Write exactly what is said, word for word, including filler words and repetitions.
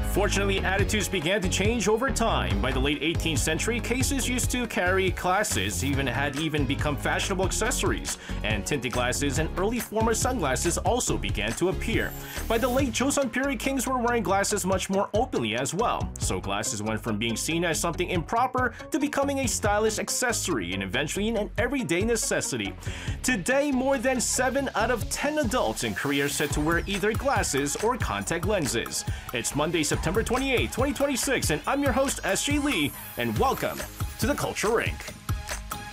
Fortunately, attitudes began to change over time. By the late eighteenth century, cases used to carry glasses, even had even become fashionable accessories, and tinted glasses and early form of sunglasses also began to appear. By the late Joseon period, kings were wearing glasses much more openly as well, so glasses went from being seen as something improper to becoming a stylish accessory and eventually an everyday necessity. Today, more than seven out of ten adults in Korea are said to wear either glasses or contact lenses. It's Monday, September twenty-eighth, twenty twenty-six, and I'm your host, S J Lee, and welcome to the Culture Inc.